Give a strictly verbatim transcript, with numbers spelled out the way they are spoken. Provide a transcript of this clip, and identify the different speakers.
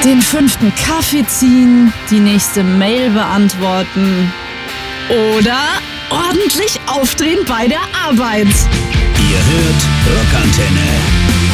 Speaker 1: den fünften Kaffee ziehen, die nächste Mail beantworten oder ordentlich aufdrehen bei der Arbeit.
Speaker 2: Ihr hört Rockantenne.